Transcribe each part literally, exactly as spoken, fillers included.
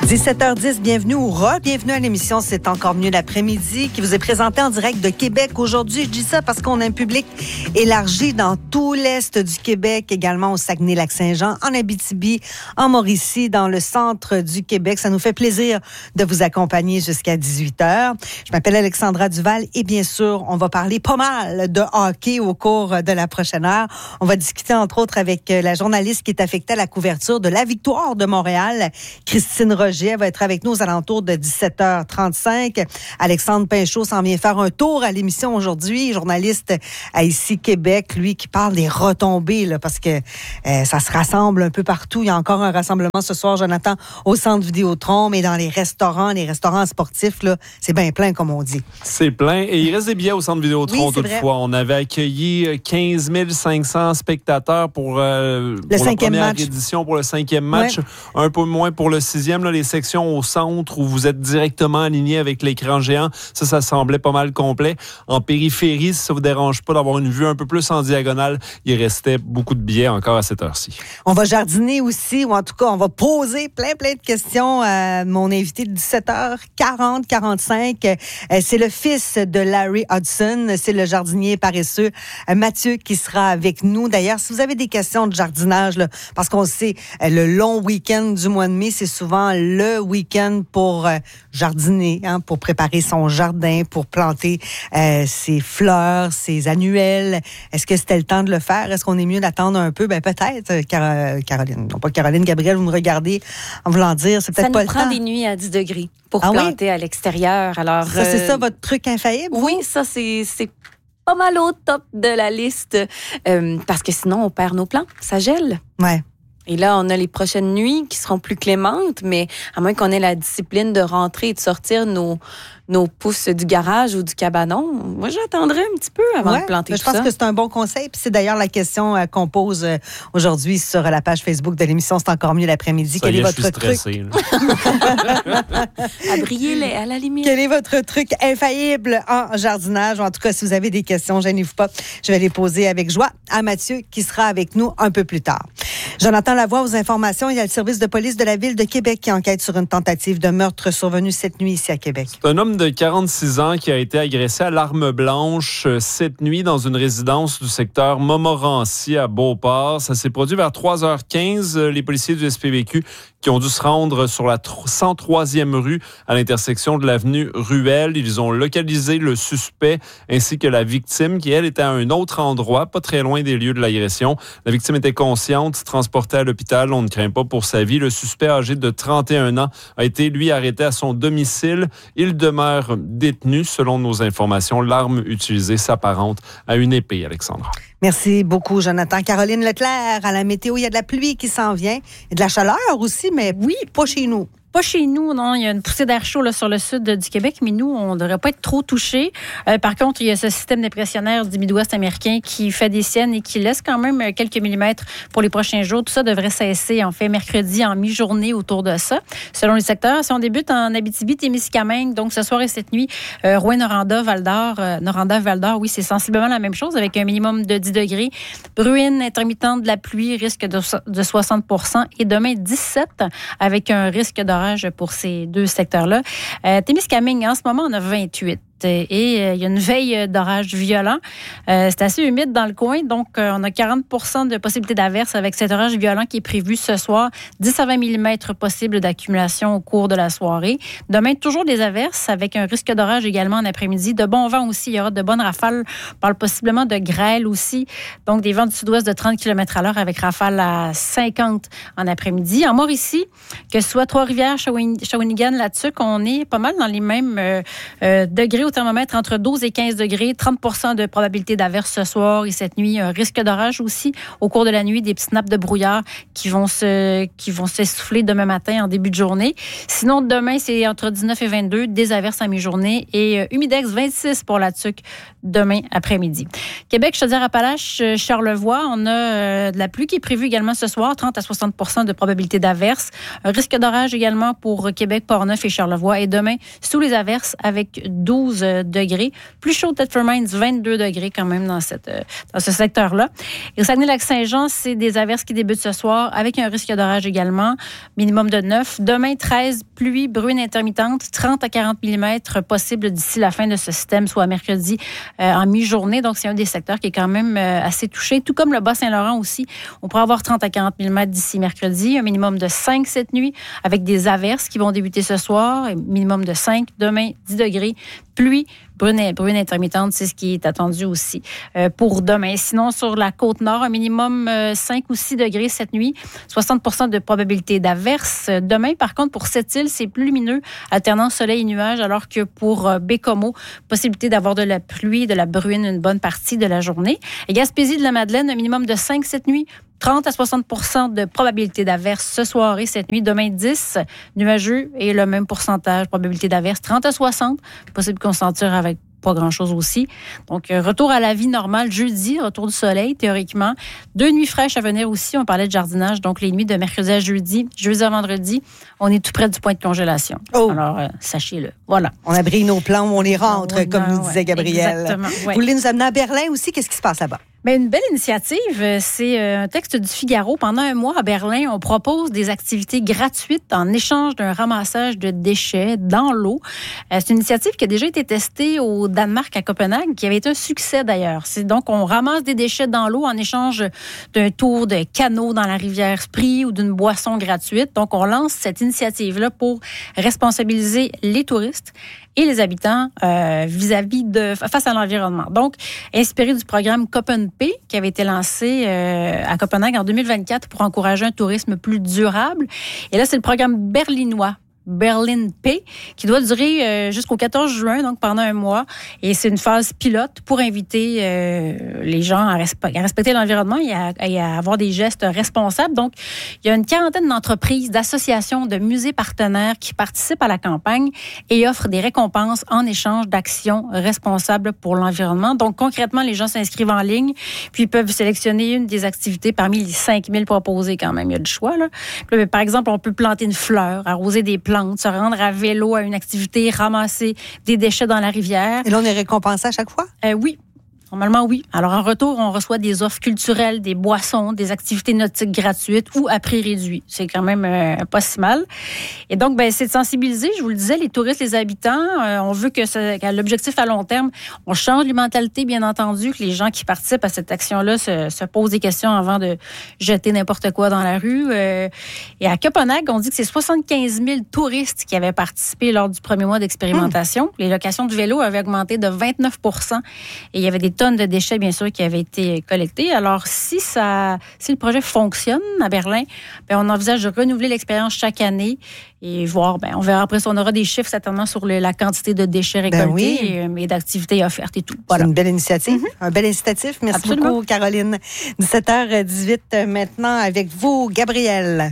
dix-sept heures dix, bienvenue ou re-bienvenue à l'émission C'est encore mieux l'après-midi qui vous est présentée en direct de Québec. Aujourd'hui, je dis ça parce qu'on a un public élargi dans tout l'est du Québec, également au Saguenay-Lac-Saint-Jean, en Abitibi, en Mauricie, dans le centre du Québec. Ça nous fait plaisir de vous accompagner jusqu'à dix-huit heures. Je m'appelle Alexandra Duval et bien sûr, on va parler pas mal de hockey au cours de la prochaine heure. On va discuter entre autres avec la journaliste qui est affectée à la couverture de la victoire de Montréal, Christine Roger. Elle va être avec nous aux alentours de dix-sept heures trente-cinq. Alexandre Pinchot s'en vient faire un tour à l'émission aujourd'hui, journaliste à Ici Québec, lui qui parle des retombées, là, parce que euh, ça se rassemble un peu partout. Il y a encore un rassemblement ce soir, Jonathan, au Centre Vidéotron, mais dans les restaurants, les restaurants sportifs, là, c'est bien plein, comme on dit. C'est plein. Et il reste des billets au Centre Vidéotron, oui, toutefois. Vrai. On avait accueilli quinze mille cinq cents spectateurs pour, euh, le pour la première match. édition, pour le cinquième match. Ouais. Un peu moins pour le sixième, là, les sections au centre où vous êtes directement aligné avec l'écran géant. Ça, ça semblait pas mal complet. En périphérie, si ça vous dérange pas d'avoir une vue un peu plus en diagonale, il restait beaucoup de billets encore à cette heure-ci. On va jardiner aussi, ou en tout cas, on va poser plein, plein de questions à mon invité de dix-sept heures quarante quarante-cinq. C'est le fils de Larry Hudson. C'est le jardinier paresseux Mathieu qui sera avec nous. D'ailleurs, si vous avez des questions de jardinage, là, parce qu'on sait, le long week-end du mois de mai, c'est souvent le week-end pour euh, jardiner, hein, pour préparer son jardin, pour planter euh, ses fleurs, ses annuelles. Est-ce que c'était le temps de le faire? Est-ce qu'on est mieux d'attendre un peu? Ben peut-être, Car- Caroline. Non pas Caroline, Gabrielle, vous me regardez en voulant dire, c'est peut-être ça pas le nous temps. prend des nuits à dix degrés pour ah planter oui? à l'extérieur. Alors, ça, c'est euh, ça votre truc infaillible? Oui, vous? ça, c'est... c'est... pas mal au top de la liste, euh, parce que sinon, on perd nos plants. Ça gèle. Ouais. Et là, on a les prochaines nuits qui seront plus clémentes, mais à moins qu'on ait la discipline de rentrer et de sortir nos, nos pousses du garage ou du cabanon, moi, j'attendrai un petit peu avant ouais, de planter tout ça. Je pense ça. que c'est un bon conseil. Puis c'est d'ailleurs la question euh, qu'on pose euh, aujourd'hui sur la page Facebook de l'émission C'est encore mieux l'après-midi. Ça Quel y est, est votre je suis truc? stressé, à briller à la limite. Quel est votre truc infaillible en jardinage? En tout cas, si vous avez des questions, gênez-vous pas. Je vais les poser avec joie à Mathieu qui sera avec nous un peu plus tard. Jonathan Lavoie, aux informations, il y a le service de police de la Ville de Québec qui enquête sur une tentative de meurtre survenue cette nuit ici à Québec. C'est un homme de quarante-six ans qui a été agressé à l'arme blanche cette nuit dans une résidence du secteur Montmorency à Beauport. Ça s'est produit vers trois heures quinze. Les policiers du S P V Q qui ont dû se rendre sur la cent troisième rue à l'intersection de l'avenue Ruelle. Ils ont localisé le suspect ainsi que la victime qui, elle, était à un autre endroit, pas très loin des lieux de l'agression. La victime était consciente, transportée à l'hôpital. On ne craint pas pour sa vie. Le suspect âgé de trente et un ans a été, lui, arrêté à son domicile. Il demeure détenu. Selon nos informations, l'arme utilisée s'apparente à une épée, Alexandra. Merci beaucoup, Jonathan. Caroline Leclerc, à la météo, il y a de la pluie qui s'en vient. Et de la chaleur aussi, mais oui, pas chez nous. Pas chez nous, non. Il y a une poussée d'air chaud là, sur le sud du Québec, mais nous, on ne devrait pas être trop touchés. Euh, par contre, il y a ce système dépressionnaire du Midwest américain qui fait des siennes et qui laisse quand même quelques millimètres pour les prochains jours. Tout ça devrait cesser, en fait, mercredi en mi-journée autour de ça. Selon les secteurs, si on débute en Abitibi, Témiscamingue, donc ce soir et cette nuit, euh, Rouyn-Noranda, Val-d'Or, euh, Noranda, Val-d'Or, oui, c'est sensiblement la même chose avec un minimum de dix degrés. Bruine intermittente de la pluie, risque de, de soixante pour cent et demain dix-sept avec un risque d'orage pour ces deux secteurs-là. Euh, Témiscamingue, en ce moment, on a vingt-huit. Et euh, il y a une veille d'orage violent. Euh, c'est assez humide dans le coin, donc euh, on a quarante pour cent de possibilité d'averse avec cet orage violent qui est prévu ce soir. dix à vingt millimètres possible d'accumulation au cours de la soirée. Demain, toujours des averses avec un risque d'orage également en après-midi. De bons vents aussi, il y aura de bonnes rafales. On parle possiblement de grêle aussi. Donc, des vents du sud-ouest de trente kilomètres à l'heure avec rafales à cinquante en après-midi. En Mauricie, que ce soit Trois-Rivières, Shawinigan, là-dessus, on est pas mal dans les mêmes euh, euh, degrés au thermomètre entre douze et quinze degrés, trente pour cent de probabilité d'averse ce soir et cette nuit. Un risque d'orage aussi au cours de la nuit, des petites nappes de brouillard qui vont se, qui vont s'essouffler demain matin en début de journée. Sinon, demain, c'est entre dix-neuf et vingt-deux, des averses à mi-journée et euh, humidex vingt-six pour la tuque demain après-midi. Québec, Chaudière-Appalaches, Charlevoix, on a euh, de la pluie qui est prévue également ce soir, trente à soixante pour cent de probabilité d'averse. Un risque d'orage également pour Québec, Portneuf et Charlevoix. Et demain, sous les averses avec douze degrés. Plus chaud, Thetford Mines, vingt-deux degrés quand même dans, cette, euh, dans ce secteur-là. Et au Saguenay-Lac-Saint-Jean, c'est des averses qui débutent ce soir avec un risque d'orage également, minimum de neuf. Demain, treize, pluie, bruine intermittente, trente à quarante millimètres possible d'ici la fin de ce système, soit mercredi euh, en mi-journée. Donc, c'est un des secteurs qui est quand même euh, assez touché. Tout comme le Bas-Saint-Laurent aussi. On pourrait avoir trente à quarante millimètres d'ici mercredi. Un minimum de cinq cette nuit avec des averses qui vont débuter ce soir. Minimum de cinq. Demain, dix degrés. Pluie, brune, brune intermittente, c'est ce qui est attendu aussi euh, pour demain. Sinon, sur la Côte-Nord, un minimum euh, cinq ou six degrés cette nuit. soixante pour cent de probabilité d'averse. Demain, par contre, pour cette île, c'est plus lumineux, alternant soleil et nuages, alors que pour euh, Bécomo, possibilité d'avoir de la pluie, de la bruine une bonne partie de la journée. Et Gaspésie de la Madeleine, un minimum de cinq cette nuit. trente à soixante pour cent de probabilité d'averse ce soir et cette nuit. Demain, dix, nuageux et le même pourcentage, probabilité d'averse, trente à soixante. Possible qu'on s'en tire avec pas grand-chose aussi. Donc, retour à la vie normale jeudi, retour du soleil, théoriquement. Deux nuits fraîches à venir aussi. On parlait de jardinage. Donc, les nuits de mercredi à jeudi, jeudi à vendredi, on est tout près du point de congélation. Oh. Alors, euh, sachez-le. Voilà. On abrille nos plans, on les rentre, on, comme nous disait Gabrielle. Exactement. Ouais. Vous voulez nous amener à Berlin aussi? Qu'est-ce qui se passe là-bas? Bien, une belle initiative, c'est un texte du Figaro. Pendant un mois à Berlin, on propose des activités gratuites en échange d'un ramassage de déchets dans l'eau. C'est une initiative qui a déjà été testée au Danemark, à Copenhague, qui avait été un succès d'ailleurs. C'est donc, on ramasse des déchets dans l'eau en échange d'un tour de canot dans la rivière Spree ou d'une boisson gratuite. Donc, on lance cette initiative-là pour responsabiliser les touristes et les habitants euh, vis-à-vis de face à l'environnement. Donc, inspiré du programme Copenpay qui avait été lancé euh, à Copenhague en deux mille vingt-quatre pour encourager un tourisme plus durable. Et là, c'est le programme berlinois. Berlin Pay, qui doit durer euh, jusqu'au quatorze juin, donc pendant un mois. Et c'est une phase pilote pour inviter euh, les gens à, respe- à respecter l'environnement et à, et à avoir des gestes responsables. Donc, il y a une quarantaine d'entreprises, d'associations, de musées partenaires qui participent à la campagne et offrent des récompenses en échange d'actions responsables pour l'environnement. Donc, concrètement, les gens s'inscrivent en ligne, puis ils peuvent sélectionner une des activités parmi les cinq mille proposées quand même. Il y a du choix, là. Puis, par exemple, on peut planter une fleur, arroser des plantes, se rendre à vélo à une activité, ramasser des déchets dans la rivière. Et là, on est récompensé à chaque fois? Euh, oui. Normalement, oui. Alors, en retour, on reçoit des offres culturelles, des boissons, des activités nautiques gratuites ou à prix réduit. C'est quand même euh, pas si mal. Et donc, ben, c'est de sensibiliser, je vous le disais, les touristes, les habitants. Euh, on veut que, ce, que l'objectif à long terme, on change les mentalités, bien entendu, que les gens qui participent à cette action-là se, se posent des questions avant de jeter n'importe quoi dans la rue. Euh, et à Copenhague, on dit que c'est soixante-quinze mille touristes qui avaient participé lors du premier mois d'expérimentation. Mmh. Les locations de vélo avaient augmenté de vingt-neuf pour cent et il y avait des tonnes de déchets, bien sûr, qui avaient été collectés. Alors, si ça, si le projet fonctionne à Berlin, bien, on envisage de renouveler l'expérience chaque année et voir, bien, on verra après si on aura des chiffres certainement sur le, la quantité de déchets récoltés ben oui. et, et d'activités offertes et tout. Voilà. C'est une belle initiative, mm-hmm. un bel incitatif. Merci Absolument. beaucoup, Caroline. dix-sept heures dix-huit maintenant avec vous, Gabrielle.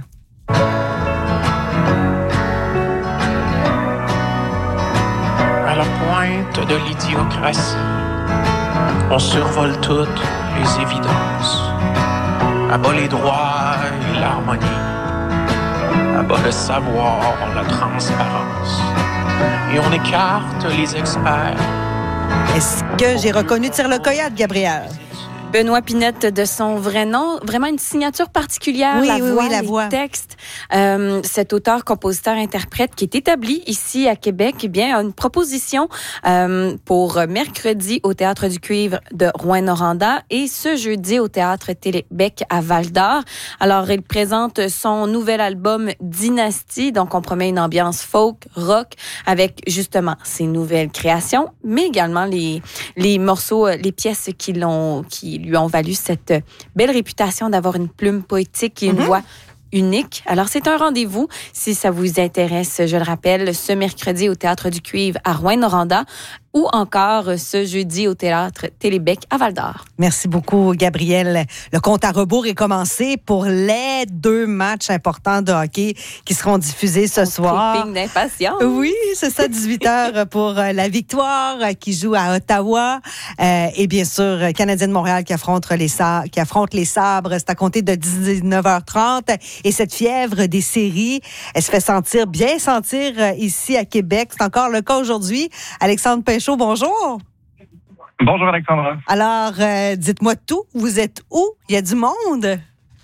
À la pointe de l'idiocratie, on survole toutes les évidences. À bas les droits et l'harmonie. À bas le savoir, la transparence. Et on écarte les experts. Est-ce que j'ai reconnu Tire le Coyote, Gabrielle? Benoît Pinette de son vrai nom, vraiment une signature particulière, oui, la, oui, voix, oui, la les voix, textes. Euh, cet auteur, compositeur, interprète qui est établi ici à Québec, eh bien, a une proposition euh, pour mercredi au Théâtre du Cuivre de Rouyn-Noranda et ce jeudi au Théâtre Télébec à Val-d'Or. Alors, il présente son nouvel album Dynastie, donc on promet une ambiance folk, rock, avec justement ses nouvelles créations, mais également les les morceaux, les pièces qui l'ont qui lui ont valu cette belle réputation d'avoir une plume poétique et une mm-hmm. voix unique. Alors, c'est un rendez-vous, si ça vous intéresse, je le rappelle, ce mercredi au Théâtre du Cuivre à Rouyn-Noranda. ou encore ce jeudi au Théâtre Télébec à Val-d'Or. Merci beaucoup, Gabrielle. Le compte à rebours est commencé pour les deux matchs importants de hockey qui seront diffusés ce On soir. Tripping d'impatience. Oui, c'est ça, dix-huit heures pour la Victoire qui joue à Ottawa. Euh, et bien sûr, Canadien de Montréal qui affronte les, sa- qui affronte les Sabres. C'est à compter de dix-neuf heures trente. Et cette fièvre des séries, elle se fait sentir, bien sentir ici à Québec. C'est encore le cas aujourd'hui. Alexandre Pinchot, bonjour. Bonjour Alexandra. Alors, euh, dites-moi tout. Vous êtes où? Il y a du monde?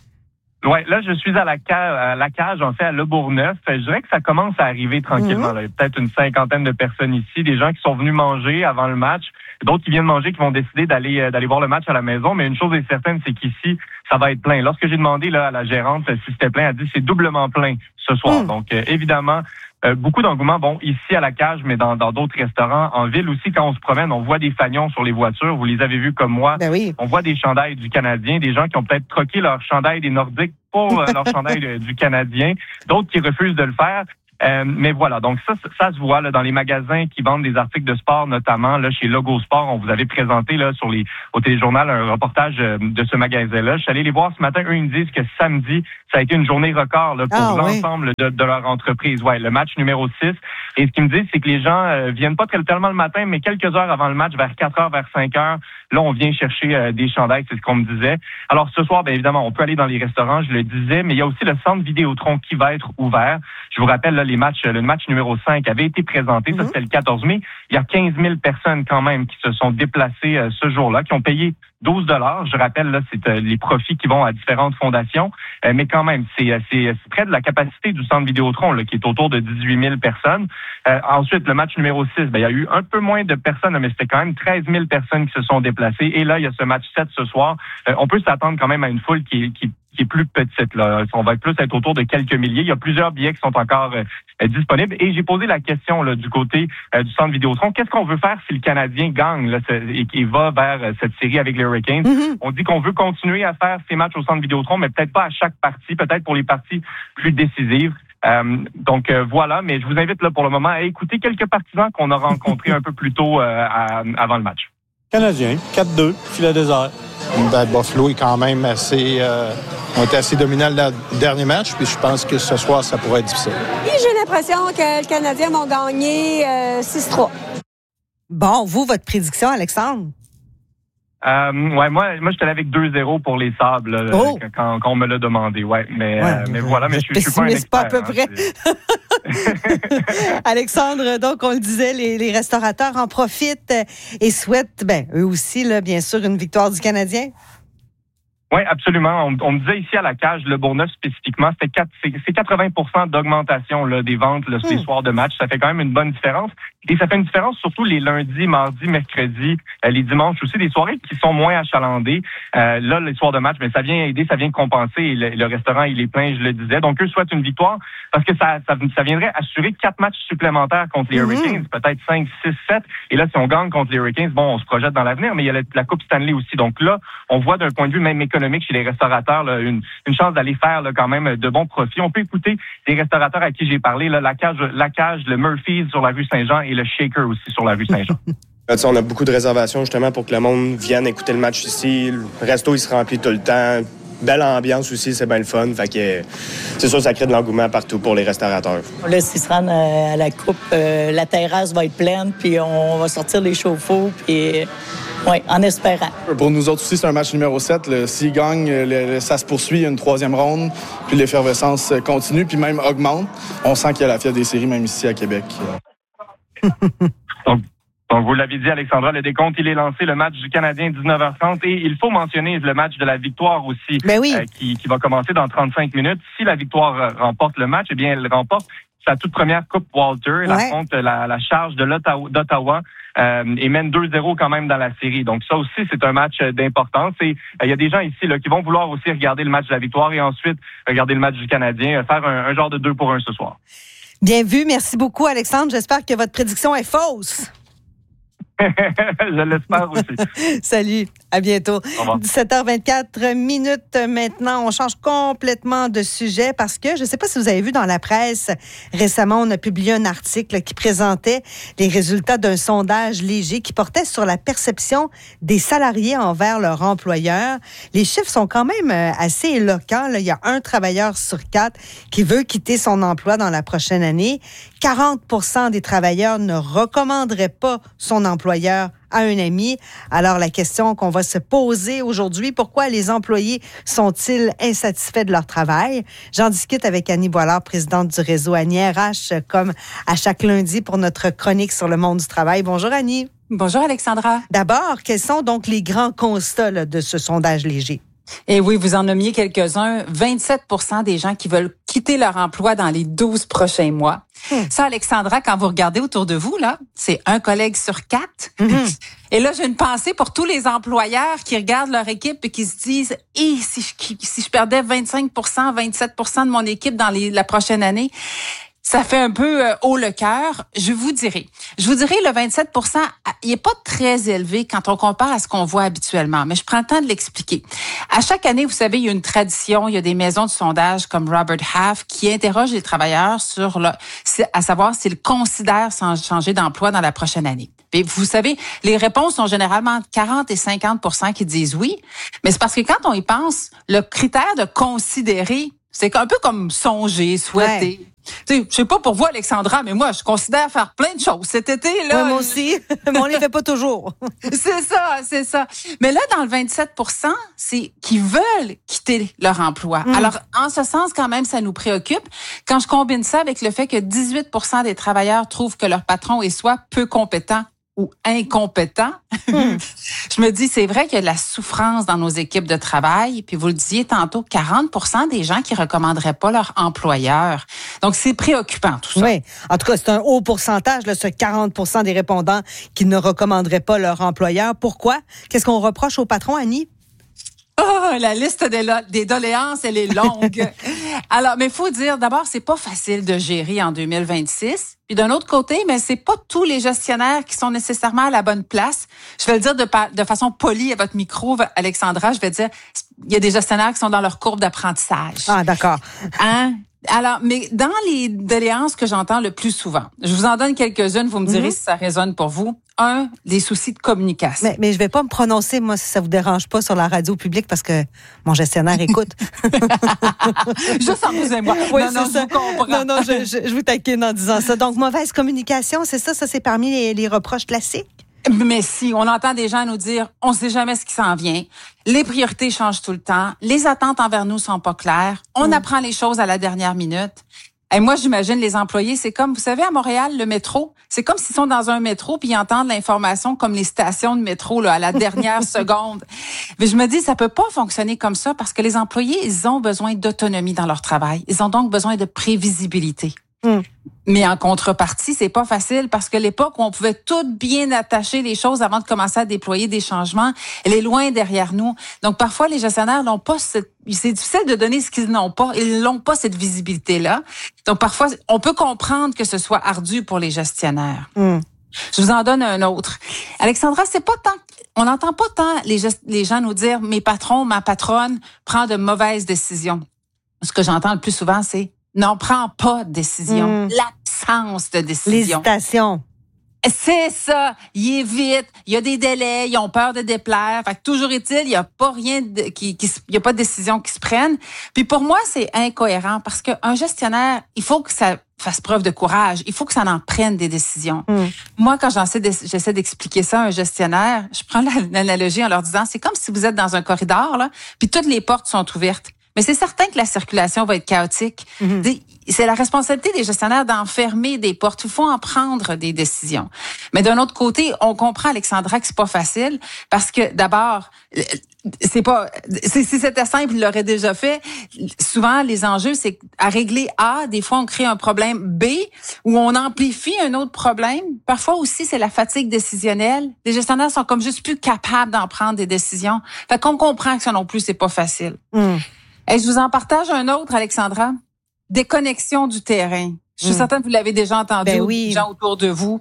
Ouais, là je suis à la cage, à la cage en fait à Le Bourgneuf. Je dirais que ça commence à arriver tranquillement. Mmh. Là. Il y a peut-être une cinquantaine de personnes ici, des gens qui sont venus manger avant le match, d'autres qui viennent manger, qui vont décider d'aller euh, d'aller voir le match à la maison. Mais une chose est certaine, c'est qu'ici ça va être plein. Lorsque j'ai demandé là à la gérante si c'était plein, elle a dit c'est doublement plein ce soir. Mmh. Donc euh, évidemment. Euh, beaucoup d'engouement, bon, ici à la cage, mais dans dans d'autres restaurants. En ville aussi, quand on se promène, on voit des fanions sur les voitures. Vous les avez vus comme moi. Ben oui. On voit des chandails du Canadien, des gens qui ont peut-être troqué leur chandail des Nordiques pour euh, leur chandail de, du Canadien, d'autres qui refusent de le faire. Euh, mais voilà, donc ça, ça se voit là, dans les magasins qui vendent des articles de sport, notamment là chez Logo Sport. On vous avait présenté là sur les au téléjournal un reportage euh, de ce magasin-là. Je suis allé les voir ce matin. Eux, ils me disent que samedi, ça a été une journée record là, pour ah, l'ensemble oui. de, de leur entreprise. Ouais, le match numéro six. Et ce qu'ils me disent, c'est que les gens euh, viennent pas très tellement le matin, mais quelques heures avant le match, vers quatre heures, vers cinq heures, là, on vient chercher euh, des chandails, c'est ce qu'on me disait. Alors ce soir, bien évidemment, on peut aller dans les restaurants, je le disais, mais il y a aussi le centre Vidéotron qui va être ouvert. Je vous rappelle, là, les matchs, le match numéro cinq avait été présenté, mm-hmm. ça c'était le quatorze mai. Il y a quinze mille personnes quand même qui se sont déplacées euh, ce jour-là, qui ont payé douze dollars. Je rappelle, là, c'est euh, les profits qui vont à différentes fondations, euh, mais quand même, c'est, c'est, c'est près de la capacité du centre Vidéotron, là, qui est autour de dix-huit mille personnes. Euh, ensuite, le match numéro six, ben, il y a eu un peu moins de personnes, mais c'était quand même treize mille personnes qui se sont déplacées. Et là, il y a ce match sept ce soir. Euh, on peut s'attendre quand même à une foule qui, qui qui est plus petite. Là. On va plus être autour de quelques milliers. Il y a plusieurs billets qui sont encore euh, disponibles. Et j'ai posé la question là, du côté euh, du centre Vidéotron. Qu'est-ce qu'on veut faire si le Canadien gagne là, et qu'il va vers euh, cette série avec les Hurricanes? Mm-hmm. On dit qu'on veut continuer à faire ces matchs au centre Vidéotron, mais peut-être pas à chaque partie, peut-être pour les parties plus décisives. Euh, donc euh, voilà, mais je vous invite là pour le moment à écouter quelques partisans qu'on a rencontrés un peu plus tôt euh, à, avant le match. Canadien, quatre deux, filet désert. Ben, Buffalo est quand même assez, euh, ont été assez dominants le dernier match, puis je pense que ce soir, ça pourrait être difficile. Et j'ai l'impression que les Canadiens vont gagner euh, six trois. Bon, vous, votre prédiction, Alexandre? Euh, ouais, moi, moi, j'étais avec deux zéro pour les Sables là, oh. quand, quand on me l'a demandé. Ouais, mais, ouais, euh, mais voilà, mais je, je suis pas un expert. Pas à peu près. Hein, Alexandre, donc on le disait, les, les restaurateurs en profitent et souhaitent, ben eux aussi, là, bien sûr, une victoire du Canadien. Oui, absolument. On, on me disait ici à la cage, le Bourgneuf spécifiquement, c'était quatre, c'est, c'est quatre-vingts pour cent d'augmentation là, des ventes là, les mmh. soirs de match. Ça fait quand même une bonne différence. Et ça fait une différence surtout les lundis, mardis, mercredis, euh, les dimanches aussi, des soirées qui sont moins achalandées. Euh, là, les soirs de match, mais ça vient aider, ça vient compenser. Et le, le restaurant, il est plein, je le disais. Donc, eux souhaitent une victoire parce que ça, ça, ça viendrait assurer quatre matchs supplémentaires contre les Hurricanes, mmh. peut-être cinq, six, sept. Et là, si on gagne contre les Hurricanes, bon, on se projette dans l'avenir, mais il y a la, la Coupe Stanley aussi. Donc là, on voit d'un point de vue même économique chez les restaurateurs là, une, une chance d'aller faire là, quand même de bons profits. On peut écouter les restaurateurs à qui j'ai parlé, là, la cage, la cage, le Murphy's sur la rue Saint-Jean et le Shaker aussi sur la rue Saint-Jean. On a beaucoup de réservations justement pour que le monde vienne écouter le match ici. Le resto, il se remplit tout le temps. Belle ambiance aussi, c'est bien le fun. Fait que c'est sûr, ça crée de l'engouement partout pour les restaurateurs. Là, s'ils se rendent à la coupe, euh, la terrasse va être pleine, puis on va sortir les chauffe-eau, puis oui, en espérant. Pour nous autres aussi, c'est un match numéro sept. Là. S'ils gagnent, le, le, ça se poursuit, il y a une troisième ronde, puis l'effervescence continue, puis même augmente. On sent qu'il y a la fièvre des séries, même ici à Québec. Donc, donc, vous l'avez dit, Alexandra, le décompte, il est lancé, le match du Canadien, dix-neuf heures trente. Et il faut mentionner le match de la victoire aussi, ben oui. euh, qui, qui va commencer dans trente-cinq minutes. Si la victoire remporte le match, eh bien, elle remporte sa toute première Coupe Walter. Elle ouais. affronte la, la charge de l'Ottawa, d'Ottawa euh, et mène deux zéro quand même dans la série. Donc, ça aussi, c'est un match d'importance. Et il euh, y a des gens ici là, qui vont vouloir aussi regarder le match de la victoire et ensuite regarder le match du Canadien, faire un, un genre de deux pour un ce soir. Bien vu. Merci beaucoup, Alexandre. J'espère que votre prédiction est fausse. Je l'espère aussi. Salut. À bientôt. dix-sept heures vingt-quatre minutes maintenant. On change complètement de sujet parce que, je ne sais pas si vous avez vu dans la presse, récemment, on a publié un article qui présentait les résultats d'un sondage léger qui portait sur la perception des salariés envers leur employeur. Les chiffres sont quand même assez éloquents. Là, il y a un travailleur sur quatre qui veut quitter son emploi dans la prochaine année. quarante pour cent des travailleurs ne recommanderaient pas son employeur à un ami. Alors, la question qu'on va se poser aujourd'hui, pourquoi les employés sont-ils insatisfaits de leur travail? J'en discute avec Annie Boilard, présidente du réseau Annie R H, comme à chaque lundi pour notre chronique sur le monde du travail. Bonjour, Annie. Bonjour, Alexandra. D'abord, quels sont donc les grands constats là, de ce sondage léger? Eh oui, vous en nommiez quelques-uns. vingt-sept pour cent des gens qui veulent quitter leur emploi dans les douze prochains mois. Mmh. Ça, Alexandra, quand vous regardez autour de vous, là, c'est un collègue sur quatre. Mmh. Et là, j'ai une pensée pour tous les employeurs qui regardent leur équipe et qui se disent « Eh, si je, si je perdais vingt-cinq pour cent, vingt-sept pour cent de mon équipe dans les, la prochaine année », ça fait un peu euh, haut le cœur. Je vous dirais. Je vous dirais, le vingt-sept pour cent, il est pas très élevé quand on compare à ce qu'on voit habituellement. Mais je prends le temps de l'expliquer. À chaque année, vous savez, il y a une tradition, il y a des maisons de sondage comme Robert Half qui interrogent les travailleurs sur le, à savoir s'ils considèrent changer d'emploi dans la prochaine année. Et vous savez, les réponses sont généralement entre quarante et cinquante pour cent qui disent oui. Mais c'est parce que quand on y pense, le critère de considérer, c'est un peu comme songer, souhaiter. Ouais. Tu sais, je sais pas pour vous, Alexandra, mais moi, je considère faire plein de choses cet été, là. Ouais, moi aussi. Mais on les fait pas toujours. C'est ça, c'est ça. Mais là, dans le vingt-sept pour cent, c'est qu'ils veulent quitter leur emploi. Mmh. Alors, en ce sens, quand même, ça nous préoccupe. Quand je combine ça avec le fait que dix-huit pour cent des travailleurs trouvent que leur patron est soit peu compétent ou incompétent, mmh. je me dis, c'est vrai qu'il y a de la souffrance dans nos équipes de travail. Puis vous le disiez tantôt, quarante pour cent des gens qui recommanderaient pas leur employeur. Donc, c'est préoccupant, tout ça. Oui. En tout cas, c'est un haut pourcentage, là, ce quarante pour cent des répondants qui ne recommanderaient pas leur employeur. Pourquoi? Qu'est-ce qu'on reproche au patron, Annie? Oh, la liste des, des doléances, elle est longue. Alors, mais il faut dire, d'abord, c'est pas facile de gérer en deux mille vingt-six. Puis d'un autre côté, mais c'est pas tous les gestionnaires qui sont nécessairement à la bonne place. Je vais le dire de, de façon polie à votre micro, Alexandra. Je vais dire, il y a des gestionnaires qui sont dans leur courbe d'apprentissage. Ah, d'accord. Hein? Alors, mais dans les doléances que j'entends le plus souvent, je vous en donne quelques-unes, vous me direz mm-hmm. si ça résonne pour vous. Un, les soucis de communication. Mais, mais je vais pas me prononcer, moi, si ça vous dérange pas, sur la radio publique, parce que mon gestionnaire écoute. Juste en vous et moi. Oui, non, non, ça. je vous comprends. Non, non, je, je, je vous taquine en disant ça. Donc, mauvaise communication, c'est ça? Ça, c'est parmi les, les reproches classiques? Mais si, on entend des gens nous dire, on sait jamais ce qui s'en vient, les priorités changent tout le temps, les attentes envers nous sont pas claires, on mmh. apprend les choses à la dernière minute. Et moi, j'imagine les employés, c'est comme, vous savez, à Montréal, le métro, c'est comme s'ils sont dans un métro puis ils entendent l'information comme les stations de métro là, à la dernière seconde. Mais je me dis, ça peut pas fonctionner comme ça parce que les employés, ils ont besoin d'autonomie dans leur travail. Ils ont donc besoin de prévisibilité. Mmh. Mais en contrepartie, c'est pas facile parce que l'époque où on pouvait tout bien attacher les choses avant de commencer à déployer des changements, elle est loin derrière nous. Donc parfois les gestionnaires n'ont pas cette, c'est difficile de donner ce qu'ils n'ont pas, ils n'ont pas cette visibilité-là. Donc parfois on peut comprendre que ce soit ardu pour les gestionnaires. Mmh. Je vous en donne un autre. Alexandra, c'est pas tant, on n'entend pas tant les, gest, les gens nous dire mes patrons, ma patronne prend de mauvaises décisions. Ce que j'entends le plus souvent, c'est n'en prend pas de décision. Mmh. L'absence de décision. L'hésitation. C'est ça. Il évite. Il y a des délais. Ils ont peur de déplaire. Fait que toujours est-il, il n'y a pas rien de, qui, qui, il y a pas de décision qui se prenne. Puis pour moi, c'est incohérent parce qu'un gestionnaire, il faut que ça fasse preuve de courage. Il faut que ça en prenne des décisions. Mmh. Moi, quand j'essaie, de, j'essaie d'expliquer ça à un gestionnaire, je prends l'analogie en leur disant, c'est comme si vous êtes dans un corridor, là, puis toutes les portes sont ouvertes. Mais c'est certain que la circulation va être chaotique. Mm-hmm. C'est la responsabilité des gestionnaires d'enfermer des portes. Il faut en prendre des décisions. Mais d'un autre côté, on comprend, Alexandra, que c'est pas facile parce que d'abord, c'est pas, c'est, si c'était simple, il l'aurait déjà fait. Souvent, les enjeux, c'est à régler A, des fois, on crée un problème B ou on amplifie un autre problème. Parfois aussi, c'est la fatigue décisionnelle. Les gestionnaires sont comme juste plus capables d'en prendre des décisions. Fait qu'on comprend que ça non plus, c'est pas facile. Mm. Et je vous en partage un autre, Alexandra. Déconnexion du terrain. Je suis mmh. certaine que vous l'avez déjà entendu, ben oui. des gens autour de vous.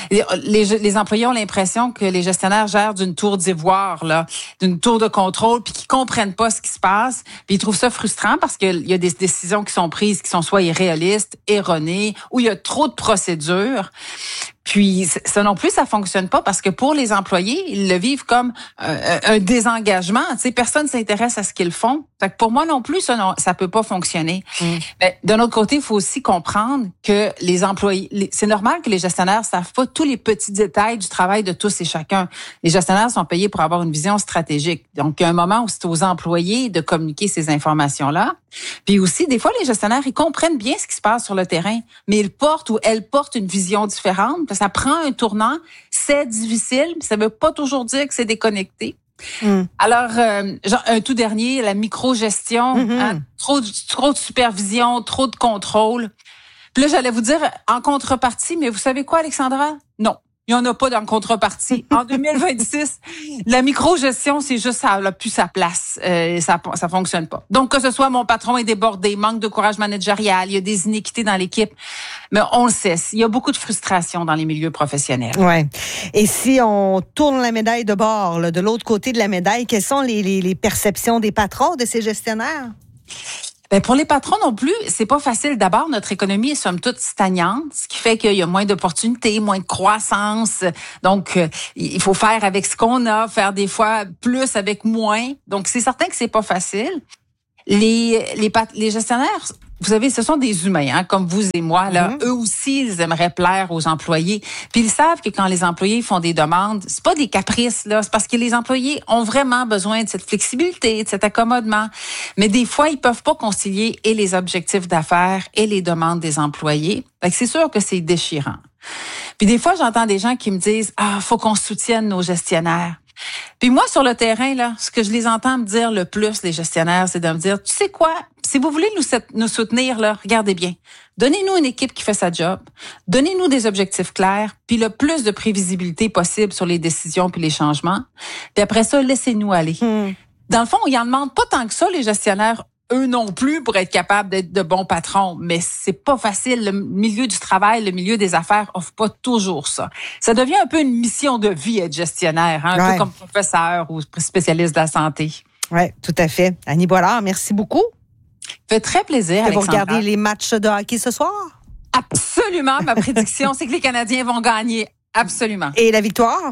Les, les, les employés ont l'impression que les gestionnaires gèrent d'une tour d'ivoire, là, d'une tour de contrôle, puis qu'ils comprennent pas ce qui se passe. Puis ils trouvent ça frustrant parce qu'il y a des décisions qui sont prises qui sont soit irréalistes, erronées, ou il y a trop de procédures. Puis ça non plus, ça fonctionne pas parce que pour les employés, ils le vivent comme un, un désengagement. Tu sais, personne s'intéresse à ce qu'ils font. Fait que pour moi non plus, ça non, ça peut pas fonctionner. Mm. Mais d'un autre côté, il faut aussi comprendre que les employés, les, c'est normal que les gestionnaires savent pas tous les petits détails du travail de tous et chacun. Les gestionnaires sont payés pour avoir une vision stratégique. Donc il y a un moment où c'est aux employés de communiquer ces informations-là. Puis aussi, des fois, les gestionnaires, ils comprennent bien ce qui se passe sur le terrain, mais ils portent ou elles portent une vision différente. Ça prend un tournant, c'est difficile, mais ça veut pas toujours dire que c'est déconnecté. Mm. Alors, euh, genre, un tout dernier, la micro-gestion, mm-hmm. hein, trop, trop de supervision, trop de contrôle. Puis là, j'allais vous dire, en contrepartie, mais vous savez quoi, Alexandra? Non. Il n'y en a pas dans contrepartie. En deux mille vingt-six, la micro-gestion, c'est juste ça n'a plus sa place. Euh, ça ça fonctionne pas. Donc, que ce soit mon patron est débordé, manque de courage managérial, il y a des inéquités dans l'équipe. Mais on le sait, il y a beaucoup de frustration dans les milieux professionnels. Ouais. Et si on tourne la médaille de bord, là, de l'autre côté de la médaille, quelles sont les, les, les perceptions des patrons, de ces gestionnaires? Ben pour les patrons non plus, c'est pas facile. D'abord, notre économie est somme toute stagnante, ce qui fait qu'il y a moins d'opportunités, moins de croissance. Donc, euh, il faut faire avec ce qu'on a, faire des fois plus avec moins. Donc, c'est certain que c'est pas facile. Les les les gestionnaires, vous savez, ce sont des humains, hein, comme vous et moi. Là, mm-hmm. Eux aussi, ils aimeraient plaire aux employés. Puis ils savent que quand les employés font des demandes, c'est pas des caprices, là. C'est parce que les employés ont vraiment besoin de cette flexibilité, de cet accommodement. Mais des fois, ils peuvent pas concilier et les objectifs d'affaires et les demandes des employés. Fait que c'est sûr que c'est déchirant. Puis des fois, j'entends des gens qui me disent « Ah, faut qu'on soutienne nos gestionnaires ». Puis moi, sur le terrain, là, ce que je les entends me dire le plus, les gestionnaires, c'est de me dire, tu sais quoi, si vous voulez nous, nous soutenir, là, regardez bien. Donnez-nous une équipe qui fait sa job. Donnez-nous des objectifs clairs, puis le plus de prévisibilité possible sur les décisions puis les changements. Puis après ça, laissez-nous aller. Hmm. Dans le fond, ils en demandent pas tant que ça, les gestionnaires, eux non plus, pour être capables d'être de bons patrons. Mais c'est pas facile. Le milieu du travail, le milieu des affaires offre pas toujours ça. Ça devient un peu une mission de vie être gestionnaire, hein, un ouais. peu comme professeur ou spécialiste de la santé. Oui, tout à fait. Annie Boilard, merci beaucoup. Ça fait très plaisir, Alexandra. Vous regardez les matchs de hockey ce soir? Absolument. Ma prédiction, c'est que les Canadiens vont gagner. Absolument. Et la victoire?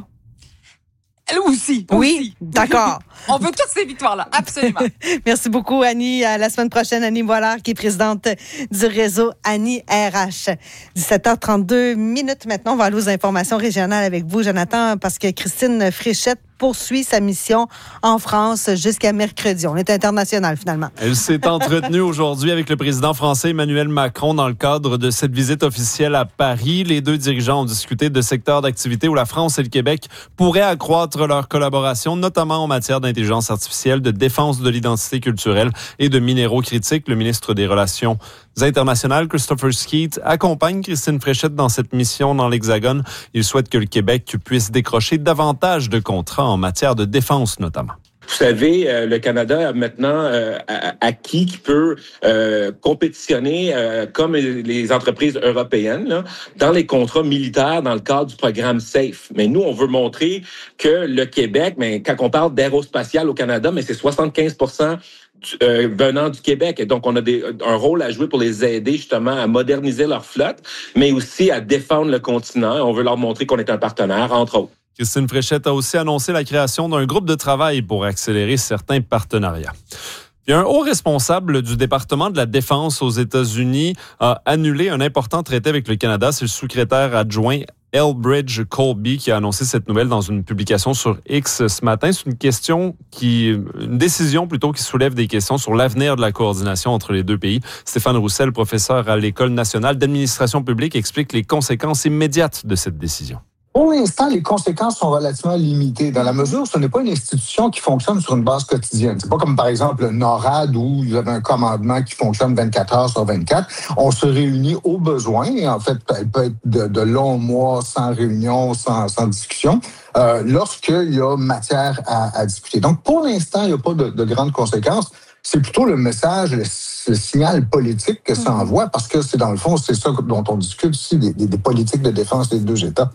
Elle aussi. Oui, aussi. d'accord. On veut toutes ces victoires-là, absolument. Merci beaucoup, Annie. À la semaine prochaine, Annie Boilard, qui est présidente du réseau Annie R H. dix-sept heures trente-deux minutes maintenant. On va aller aux informations régionales avec vous, Jonathan, parce que Christine Fréchette poursuit sa mission en France jusqu'à mercredi. On est international, finalement. Elle s'est entretenue aujourd'hui avec le président français Emmanuel Macron dans le cadre de cette visite officielle à Paris. Les deux dirigeants ont discuté de secteurs d'activité où la France et le Québec pourraient accroître leur collaboration, notamment en matière d'intelligence artificielle, de défense de l'identité culturelle et de minéraux critiques. Le ministre des Relations internationales, Christopher Skeet, accompagne Christine Fréchette dans cette mission dans l'Hexagone. Il souhaite que le Québec puisse décrocher davantage de contrats en matière de défense notamment. Vous savez, euh, le Canada a maintenant euh, acquis qui peut euh, compétitionner euh, comme les entreprises européennes là, dans les contrats militaires dans le cadre du programme SAFE. Mais nous, on veut montrer que le Québec, mais quand on parle d'aérospatial au Canada, mais c'est soixante-quinze pour cent du, euh, venant du Québec. Et donc, on a des, un rôle à jouer pour les aider justement à moderniser leur flotte, mais aussi à défendre le continent. On veut leur montrer qu'on est un partenaire, entre autres. Christine Fréchette a aussi annoncé la création d'un groupe de travail pour accélérer certains partenariats. Il y a un haut responsable du département de la Défense aux États-Unis a annulé un important traité avec le Canada. C'est le sous-secrétaire adjoint Elbridge Colby qui a annoncé cette nouvelle dans une publication sur X ce matin. C'est une question qui, une décision plutôt qui soulève des questions sur l'avenir de la coordination entre les deux pays. Stéphane Roussel, professeur à l'École nationale d'administration publique, explique les conséquences immédiates de cette décision. Pour l'instant, les conséquences sont relativement limitées dans la mesure où ce n'est pas une institution qui fonctionne sur une base quotidienne. C'est pas comme, par exemple, le NORAD où vous avez un commandement qui fonctionne vingt-quatre heures sur vingt-quatre. On se réunit au besoin et en fait, elle peut être de, de longs mois sans réunion, sans, sans discussion, euh, lorsqu'il y a matière à, à discuter. Donc, pour l'instant, il n'y a pas de, de grandes conséquences. C'est plutôt le message, le, le signal politique que ça envoie parce que c'est dans le fond, c'est ça dont on discute ici, des, des, des politiques de défense des deux États.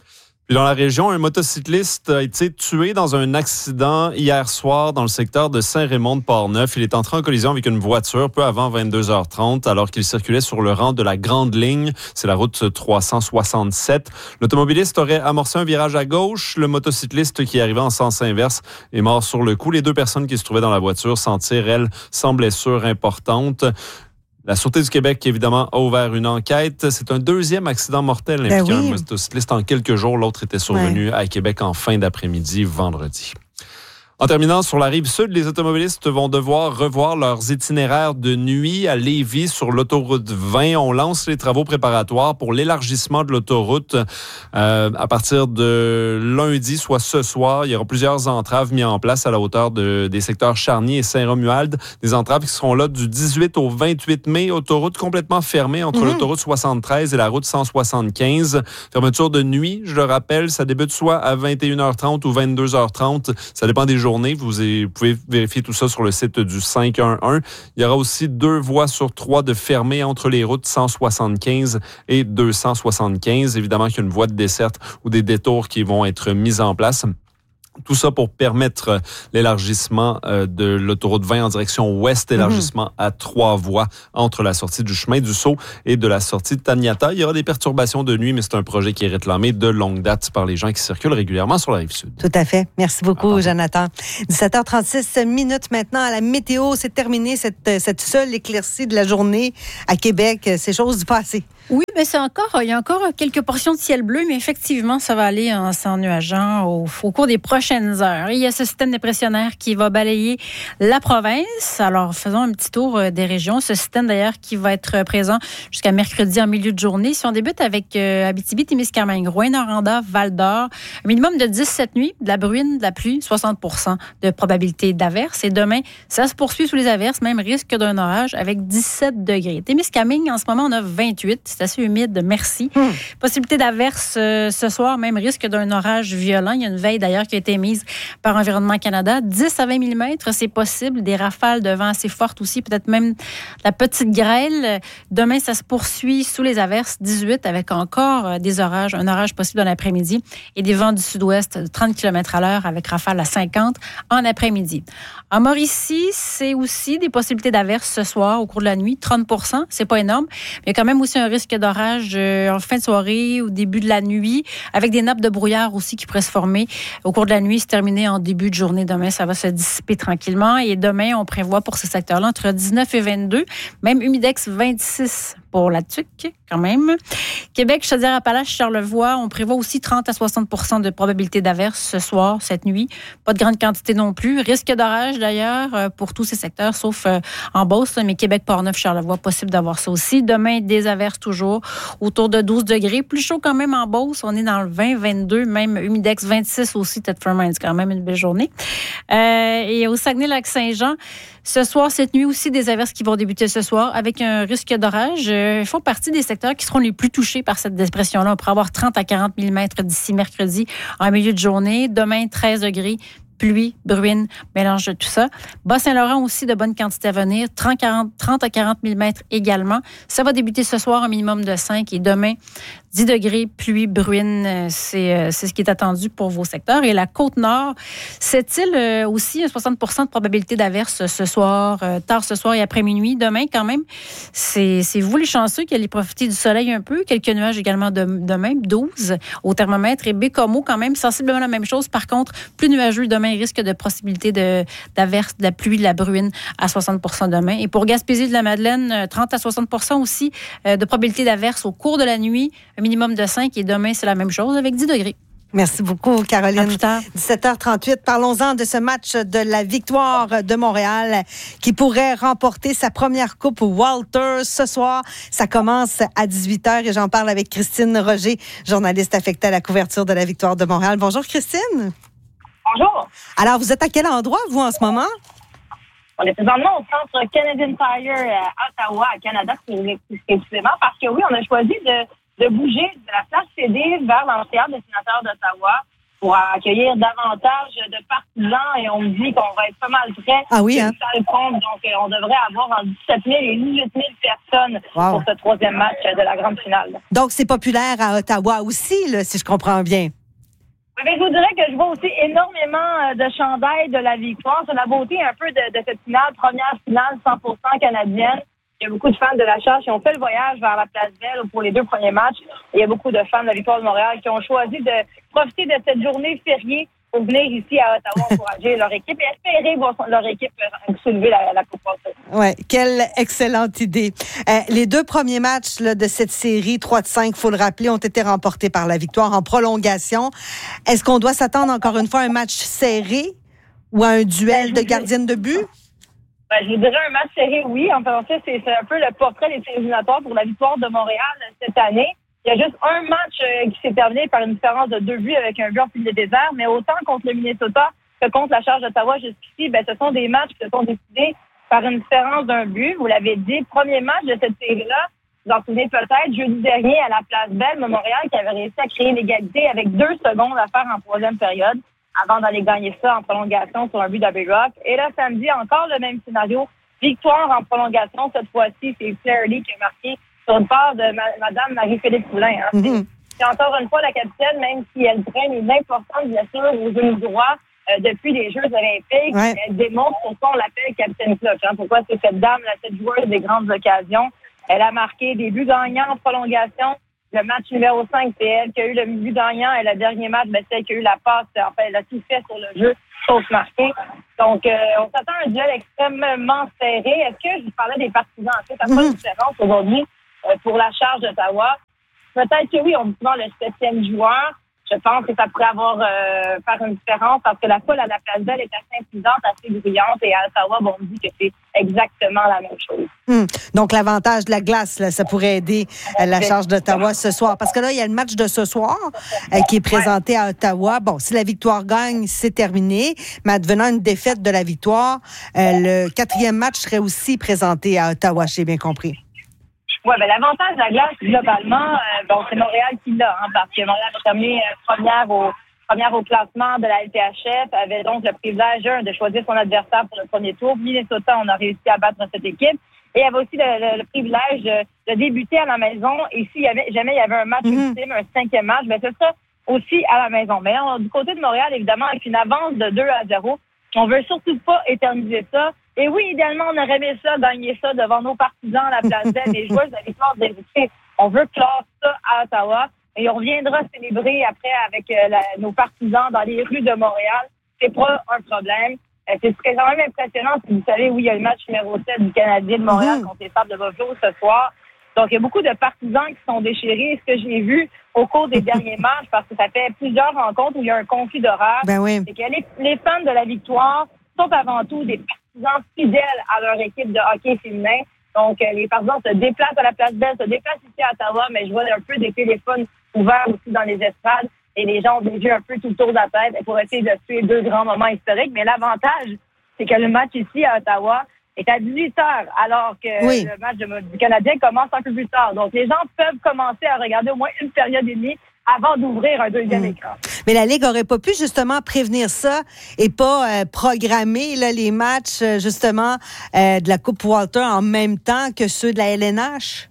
Puis dans la région, un motocycliste a été tué dans un accident hier soir dans le secteur de Saint-Raymond-de-Portneuf. Il est entré en collision avec une voiture peu avant vingt-deux heures trente alors qu'il circulait sur le rang de la Grande Ligne. C'est la route trois cent soixante-sept. L'automobiliste aurait amorcé un virage à gauche. Le motocycliste qui arrivait en sens inverse est mort sur le coup. Les deux personnes qui se trouvaient dans la voiture s'en tirent, elles, sans blessure importante. La Sûreté du Québec, évidemment, a ouvert une enquête. C'est un deuxième accident mortel impliquant ben oui. un motocycliste en quelques jours. L'autre était survenu ouais. à Québec en fin d'après-midi, vendredi. En terminant, sur la rive sud, les automobilistes vont devoir revoir leurs itinéraires de nuit à Lévis sur l'autoroute vingt. On lance les travaux préparatoires pour l'élargissement de l'autoroute euh, à partir de lundi, soit ce soir. Il y aura plusieurs entraves mises en place à la hauteur de, des secteurs Charny et Saint-Romuald. Des entraves qui seront là du dix-huit au vingt-huit mai. Autoroute complètement fermée entre mmh. l'autoroute soixante-treize et la route cent soixante-quinze. Fermeture de nuit, je le rappelle, ça débute soit à vingt et une heures trente ou vingt-deux heures trente. Ça dépend des jours. Vous pouvez vérifier tout ça sur le site du cinq un un. Il y aura aussi deux voies sur trois de fermées entre les routes cent soixante-quinze et deux cent soixante-quinze. Évidemment qu'il y a une voie de desserte ou des détours qui vont être mis en place. Tout ça pour permettre l'élargissement de l'autoroute vingt en direction ouest, élargissement mmh. à trois voies entre la sortie du chemin du Sceau et de la sortie de Taniata. Il y aura des perturbations de nuit, mais c'est un projet qui est réclamé de longue date par les gens qui circulent régulièrement sur la Rive-Sud. Tout à fait. Merci beaucoup, ah, Jonathan. dix-sept heures trente-six minutes maintenant à la météo. C'est terminé cette, cette seule éclaircie de la journée à Québec. C'est chose du passé. Oui, mais c'est encore, il y a encore quelques portions de ciel bleu, mais effectivement, ça va aller en s'ennuageant au, au cours des prochaines heures. Il y a ce système dépressionnaire qui va balayer la province. Alors, faisons un petit tour des régions. Ce système, d'ailleurs, qui va être présent jusqu'à mercredi en milieu de journée. Si on débute avec euh, Abitibi-Témiscamingue, Rouyn-Noranda, Val-d'Or, un minimum de dix cette nuit, de la bruine, de la pluie, soixante pour cent de probabilité d'averse. Et demain, ça se poursuit sous les averses, même risque d'un orage avec dix-sept degrés. Témiscamingue, en ce moment, on a vingt-huit. C'est assez humide, merci. Hum. Possibilité d'averse euh, ce soir, même risque d'un orage violent. Il y a une veille d'ailleurs qui a été émise par Environnement Canada. dix à vingt millimètres, c'est possible. Des rafales de vent assez fortes aussi, peut-être même la petite grêle. Demain, ça se poursuit sous les averses, dix-huit, avec encore des orages, un orage possible dans l'après-midi et des vents du sud-ouest de trente kilomètres à l'heure avec rafales à cinquante en après-midi. En Mauricie, c'est aussi des possibilités d'averse ce soir au cours de la nuit, trente pour cent, c'est pas énorme, mais il y a quand même aussi un risque d'orage euh, en fin de soirée ou début de la nuit, avec des nappes de brouillard aussi qui pourraient se former au cours de la nuit, se terminer en début de journée. Demain, ça va se dissiper tranquillement. Et demain, on prévoit pour ce secteur-là entre dix-neuf et vingt-deux, même humidex vingt-six pour la Tuque, quand même. Québec, Chaudière-Appalaches, Charlevoix, on prévoit aussi trente à soixante pour cent de probabilité d'averse ce soir, cette nuit. Pas de grande quantité non plus. Risque d'orage, d'ailleurs, pour tous ces secteurs, sauf en Beauce, mais Québec, Portneuf, Charlevoix, possible d'avoir ça aussi. Demain, des averses toujours, autour de douze degrés. Plus chaud quand même en Beauce. On est dans le vingt, vingt-deux, même humidex vingt-six aussi, Ted Fermin. C'est quand même une belle journée. Euh, et au Saguenay-Lac-Saint-Jean, ce soir, cette nuit aussi, des averses qui vont débuter ce soir avec un risque d'orage. Ils font partie des secteurs qui seront les plus touchés par cette dépression-là. On pourrait avoir trente à quarante millimètres d'ici mercredi en milieu de journée. Demain, treize degrés. Pluie, bruine, mélange de tout ça. Bas-Saint-Laurent aussi, de bonnes quantités à venir. trente à quarante millimètres également. Ça va débuter ce soir, un minimum de cinq. Et demain, dix degrés, pluie, bruine. C'est, c'est ce qui est attendu pour vos secteurs. Et la Côte-Nord, cette-île aussi, soixante pour cent de probabilité d'averse ce soir, tard ce soir et après minuit. Demain, quand même, c'est, c'est vous les chanceux qui allez profiter du soleil un peu. Quelques nuages également de, demain, douze au thermomètre. Et Bécomo, quand même, sensiblement la même chose. Par contre, plus nuageux demain, risque de possibilité de, d'averse, de la pluie, de la bruine à soixante pour cent demain. Et pour Gaspésie de la Madeleine, trente à soixante pour cent aussi de probabilité d'averse au cours de la nuit, un minimum de cinq. Et demain, c'est la même chose avec dix degrés. Merci beaucoup, Caroline. dix-sept heures trente-huit, parlons-en de ce match de la victoire de Montréal qui pourrait remporter sa première coupe Walter ce soir. Ça commence à dix-huit heures et j'en parle avec Christine Roger, journaliste affectée à la couverture de la victoire de Montréal. Bonjour, Christine. Bonjour. Alors, vous êtes à quel endroit, vous, en ce moment? On est présentement au centre Canadian Tire à Ottawa, à Canada, précisément, parce que oui, on a choisi de, de bouger de la place C D vers l'amphithéâtre des sénateurs d'Ottawa pour accueillir davantage de partisans et on me dit qu'on va être pas mal près. Ah oui, hein? Donc, on devrait avoir entre dix-sept mille et dix-huit mille personnes wow. pour ce troisième match de la grande finale. Donc, c'est populaire à Ottawa aussi, là, si je comprends bien. Mais je vous dirais que je vois aussi énormément de chandails de la victoire. C'est la beauté un peu de, de cette finale, première finale cent pour cent canadienne. Il y a beaucoup de fans de la Charge qui ont fait le voyage vers la Place Belle pour les deux premiers matchs. Il y a beaucoup de fans de la Victoire de Montréal qui ont choisi de profiter de cette journée fériée pour venir ici à Ottawa encourager leur équipe et espérer voir leur équipe soulever la, la Coupe Walter. Oui, quelle excellente idée. Euh, les deux premiers matchs là, de cette série, trois de cinq, il faut le rappeler, ont été remportés par la Victoire en prolongation. Est-ce qu'on doit s'attendre encore une fois à un match serré ou à un duel ben, de gardienne de but? Ben, je vous dirais un match serré, oui. En fait, c'est, c'est un peu le portrait des séries éliminatoires pour la Victoire de Montréal cette année. Il y a juste un match euh, qui s'est terminé par une différence de deux buts avec un but en fil de désert, mais autant contre le Minnesota que contre la Charge d'Ottawa jusqu'ici, ben, ce sont des matchs qui se sont décidés par une différence d'un but. Vous l'avez dit, premier match de cette série-là, vous en souvenez peut-être, jeudi dernier à la Place Belle, Montréal qui avait réussi à créer l'égalité avec deux secondes à faire en troisième période avant d'aller gagner ça en prolongation sur un but d'Abbey-Rock. Et là, samedi, encore le même scénario. Victoire en prolongation. Cette fois-ci, c'est Claire Lee qui a marqué sur une part de ma- Madame Marie-Philippe Poulin. Hein. Mm-hmm. C'est encore une fois la capitaine, même si elle traîne une importante blessure au genou droit euh, depuis les Jeux olympiques. Ouais. Elle démontre pourquoi on l'appelle capitaine clutch. Hein. Pourquoi c'est cette dame, là, cette joueuse des grandes occasions. Elle a marqué des buts gagnants en prolongation. Le match numéro cinq, c'est elle qui a eu le but gagnant. Et le dernier match, ben, c'est elle qui a eu la passe. En fait, elle a tout fait sur le jeu, sauf marquer. Donc, euh, on s'attend à un duel extrêmement serré. Est-ce que je vous parlais des partisans? Est-ce que ça fait pas une différence aujourd'hui euh, pour la Charge d'Ottawa? Peut-être que oui, on dit souvent le septième joueur. Je pense que ça pourrait avoir euh, faire une différence parce que la foule à la Place Belle est assez intimidante, assez bruyante. Et à Ottawa, bon, on me dit que c'est exactement la même chose. Hum. Donc, l'avantage de la glace, là, ça pourrait aider euh, la Charge d'Ottawa ce soir. Parce que là, il y a le match de ce soir euh, qui est présenté à Ottawa. Bon, si la Victoire gagne, c'est terminé. Mais advenant une défaite de la Victoire, euh, le quatrième match serait aussi présenté à Ottawa, j'ai bien compris. Oui, ben l'avantage de la glace, globalement, euh, bon, c'est Montréal qui l'a, hein, parce que Montréal a terminé euh, première au première au classement de la L T H F, avait donc le privilège un, de choisir son adversaire pour le premier tour. Minnesota, on a réussi à battre cette équipe. Et il y avait aussi le, le, le privilège de, de débuter à la maison. Et s'il y avait jamais il y avait un match mm-hmm. ultime, un cinquième match, ben ce sera aussi à la maison. Mais là, du côté de Montréal, évidemment, avec une avance de deux à zéro, on veut surtout pas éterniser ça. Et oui, idéalement, on aurait aimé ça, gagner ça devant nos partisans à la Place Belle, les joueurs de la Victoire de l'Équipe. On veut clore ça à Ottawa. Et on reviendra célébrer après avec euh, la, nos partisans dans les rues de Montréal. C'est pas un problème. Euh, c'est quand même impressionnant. Si vous savez, oui, il y a le match numéro sept du Canadien de Montréal mmh. contre les Sables de Buffalo ce soir. Donc, il y a beaucoup de partisans qui sont déchirés. Ce que j'ai vu au cours des derniers matchs, parce que ça fait plusieurs rencontres où il y a un conflit d'horaire, ben oui. c'est que les, les fans de la Victoire sont avant tout des partisans fidèles à leur équipe de hockey féminin. Donc, euh, les partisans se déplacent à la Place Belle, se déplacent ici à Ottawa, mais je vois un peu des téléphones ouverts aussi dans les estrades et les gens ont des yeux un peu tout autour de la tête pour essayer de tuer deux grands moments historiques. Mais l'avantage, c'est que le match ici à Ottawa est à dix-huit heures, alors que oui. le match de, du Canadien commence un peu plus tard. Donc, les gens peuvent commencer à regarder au moins une période et demie avant d'ouvrir un deuxième mmh. écran. Mais la Ligue aurait pas pu justement prévenir ça et pas euh, programmer là, les matchs euh, justement euh, de la Coupe Walter en même temps que ceux de la L N H?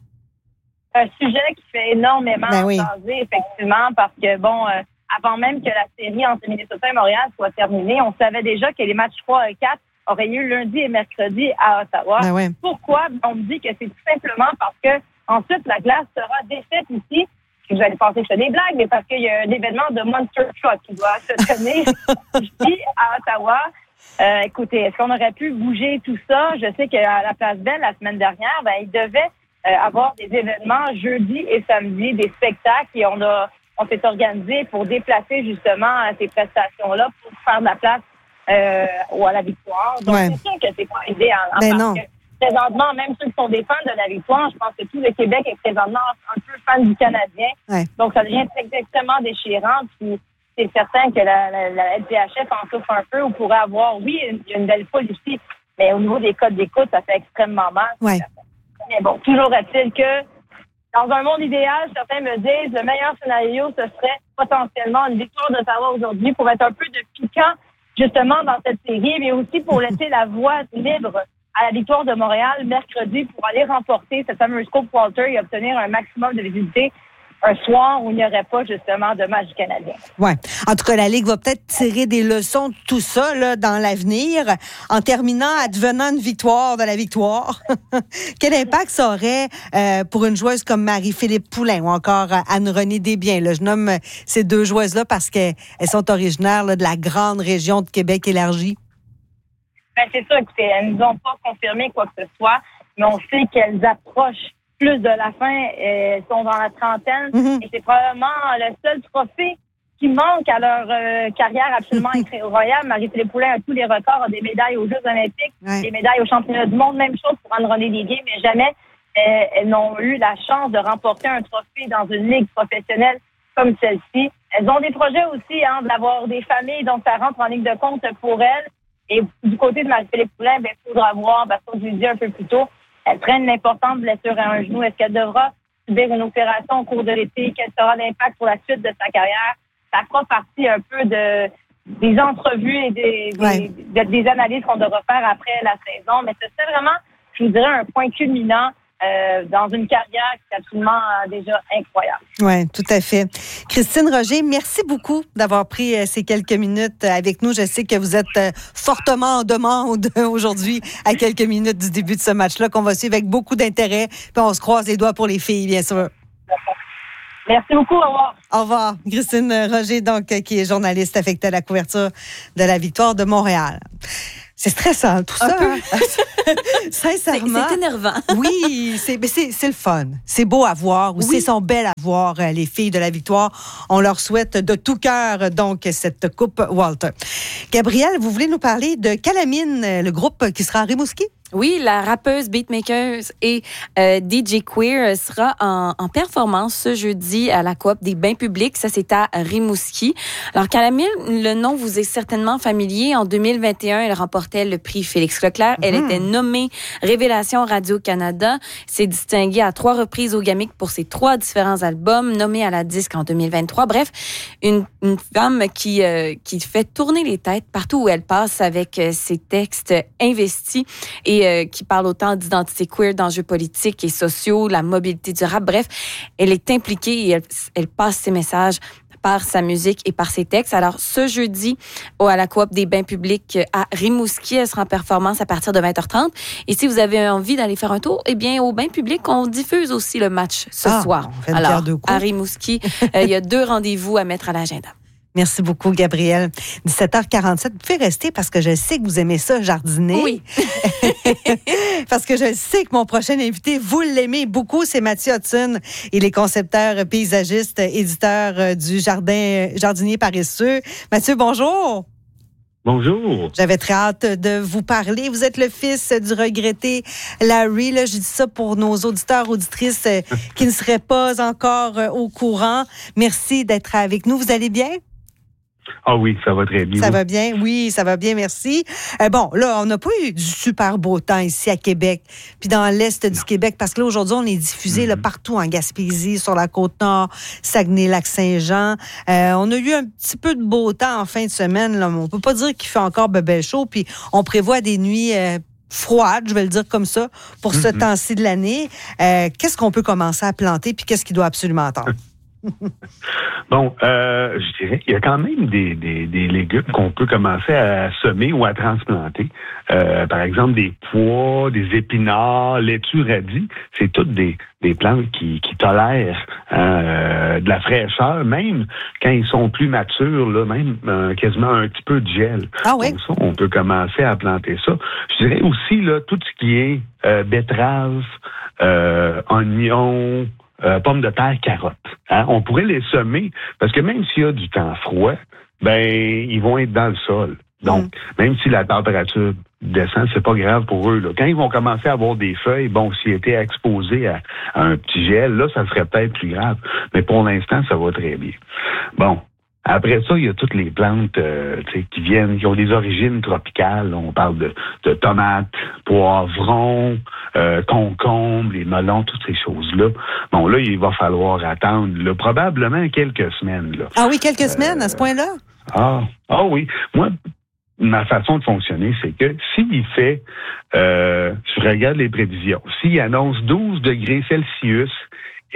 Un sujet qui fait énormément ben oui. changer, effectivement, parce que, bon, euh, avant même que la série entre Minnesota et Montréal soit terminée, on savait déjà que les matchs trois et quatre auraient lieu lundi et mercredi à Ottawa. Ben oui. Pourquoi? On me dit que c'est tout simplement parce que ensuite la glace sera défaite ici. Vous allez penser que c'est des blagues, mais parce qu'il y a un événement de Monster Truck qui doit se tenir ici à Ottawa. Euh, écoutez, est-ce qu'on aurait pu bouger tout ça? Je sais qu'à la Place Belle, la semaine dernière, ben, il devait euh, avoir des événements jeudi et samedi, des spectacles, et on a on s'est organisé pour déplacer justement ces prestations-là pour faire de la place euh, ou à la Victoire. Donc, ouais. c'est sûr que c'est pas idéal. Hein, ben parce non. que présentement, même ceux qui sont des fans de la Victoire, je pense que tout le Québec est présentement un peu fan du Canadien. Ouais. Donc, ça devient extrêmement déchirant. Puis, c'est certain que la, la, la L T H F en souffre un peu. On pourrait avoir, oui, une, une belle foule ici, mais au niveau des codes d'écoute, ça fait extrêmement mal. Ouais. Mais bon, toujours est-il que dans un monde idéal, certains me disent le meilleur scénario, ce serait potentiellement une victoire d'Ottawa aujourd'hui pour être un peu de piquant, justement, dans cette série, mais aussi pour laisser la voie libre à la Victoire de Montréal mercredi pour aller remporter cette fameuse Coupe Walter et obtenir un maximum de visibilité. un soir où il n'y aurait pas justement de match du Canadien. Ouais. En tout cas, la Ligue va peut-être tirer des leçons de tout ça là, dans l'avenir, en terminant, advenant une victoire de la victoire. Quel impact ça aurait euh, pour une joueuse comme Marie-Philippe Poulin ou encore Anne-Renée Desbiens? Là, je nomme ces deux joueuses-là parce qu'elles sont originaires là, de la grande région de Québec élargie. Ben, c'est ça, écoutez, elles ne nous ont pas confirmé quoi que ce soit, mais on sait qu'elles approchent plus de la fin, elles sont dans la trentaine, mm-hmm. et c'est probablement le seul trophée qui manque à leur euh, carrière absolument incroyable. Marie-Philippe Poulin a tous les records, a des médailles aux Jeux olympiques, ouais. des médailles aux championnats du monde, même chose pour Anne-Renée Desbiens, mais jamais euh, elles n'ont eu la chance de remporter un trophée dans une ligue professionnelle comme celle-ci. Elles ont des projets aussi, hein, d'avoir des familles, donc ça rentre en ligne de compte pour elles. Et du côté de Marie-Philippe Poulin, ben, il faudra voir, parce qu'on lui dit un peu plus tôt, elle traîne une importante blessure à un genou. Est-ce qu'elle devra subir une opération au cours de l'été? Quel sera l'impact pour la suite de sa carrière? Ça fera partie un peu de des entrevues et des, ouais. des, des analyses qu'on devra faire après la saison. Mais c'est vraiment, je vous dirais, un point culminant euh, dans une carrière qui est absolument euh, déjà incroyable. Oui, tout à fait. Christine Roger, merci beaucoup d'avoir pris euh, ces quelques minutes avec nous. Je sais que vous êtes euh, fortement en demande aujourd'hui à quelques minutes du début de ce match-là qu'on va suivre avec beaucoup d'intérêt. Puis on se croise les doigts pour les filles, bien sûr. Merci beaucoup. Au revoir. Au revoir. Christine Roger, donc, qui est journaliste affectée à la couverture de la victoire de Montréal. C'est stressant, tout ça. Hein? Sincèrement. C'est, c'est énervant. Oui, c'est, mais c'est, c'est le fun. C'est beau à voir. Aussi, oui. sont belles à voir, les filles de la victoire. On leur souhaite de tout cœur, donc, cette Coupe Walter. Gabrielle, vous voulez nous parler de Calamine, le groupe qui sera à Rimouski? Oui, la rappeuse, beatmaker et euh, D J Queer sera en, en performance ce jeudi à la Coop des Bains publics. Ça, c'est à Rimouski. Alors, Calamine, le nom vous est certainement familier. En deux mille vingt et un, elle remportait le prix Félix Leclerc. Mm-hmm. Elle était nommée Révélation Radio-Canada. S'est distinguée à trois reprises au Gamic pour ses trois différents albums, nommée à la disque en deux mille vingt-trois. Bref, une, une femme qui, euh, qui fait tourner les têtes partout où elle passe avec euh, ses textes investis et euh, qui parle autant d'identité queer, d'enjeux politiques et sociaux, la mobilité durable. Bref, elle est impliquée et elle, elle passe ses messages par sa musique et par ses textes. Alors, ce jeudi, à la Coop des Bains publics à Rimouski, elle sera en performance à partir de vingt heures trente. Et si vous avez envie d'aller faire un tour, eh bien, au Bains publics, on diffuse aussi le match ce ah, soir. On fait une Alors, paire de coups. À Rimouski, euh, il y a deux rendez-vous à mettre à l'agenda. Merci beaucoup, Gabrielle. dix-sept heures quarante-sept, vous pouvez rester parce que je sais que vous aimez ça, jardiner. Oui. Parce que je sais que mon prochain invité, vous l'aimez beaucoup, c'est Mathieu Hudson. Il est concepteur, paysagiste, éditeur du Jardin Jardinier Paresseux. Mathieu, bonjour. Bonjour. J'avais très hâte de vous parler. Vous êtes le fils du regretté Larry. Là, je dis ça pour nos auditeurs, auditrices qui ne seraient pas encore au courant. Merci d'être avec nous. Vous allez bien? Ah oui, ça va très bien. Ça va bien, oui, ça va bien, merci. Euh, bon, là, on n'a pas eu du super beau temps ici à Québec, puis dans l'est du Québec, parce que là, aujourd'hui, on est diffusé mm-hmm. là, partout en Gaspésie, sur la Côte-Nord, Saguenay-Lac-Saint-Jean. Euh, on a eu un petit peu de beau temps en fin de semaine, là, mais on peut pas dire qu'il fait encore bébé chaud, puis on prévoit des nuits euh, froides, je vais le dire comme ça, pour mm-hmm. ce temps-ci de l'année. Euh, qu'est-ce qu'on peut commencer à planter, puis qu'est-ce qu'il doit absolument attendre? Bon, euh, je dirais qu'il y a quand même des, des, des légumes qu'on peut commencer à semer ou à transplanter. Euh, par exemple, des pois, des épinards, laitue, radis. C'est toutes des, des plantes qui, qui tolèrent hein, euh, de la fraîcheur, même quand ils sont plus matures, là, même euh, quasiment un petit peu de gel. Ah oui? Donc ça, on peut commencer à planter ça. Je dirais aussi là tout ce qui est euh, betterave, euh, oignons, Euh, pommes de terre, carottes. Hein? On pourrait les semer parce que même s'il y a du temps froid, ben ils vont être dans le sol. Donc, mm. même si la température descend, c'est pas grave pour eux. Là. Quand ils vont commencer à avoir des feuilles, bon, s'ils étaient exposés à, à un petit gel, là, ça serait peut-être plus grave. Mais pour l'instant, ça va très bien. Bon. Après ça, il y a toutes les plantes euh, qui viennent, qui ont des origines tropicales. On parle de, de tomates, poivrons, euh, concombres, les melons, toutes ces choses-là. Bon, là, il va falloir attendre là, probablement quelques semaines. Là. Ah oui, quelques euh, semaines à ce point-là? Ah, ah oui. Moi, ma façon de fonctionner, c'est que s'il fait, euh, je regarde les prévisions, s'il annonce douze degrés Celsius et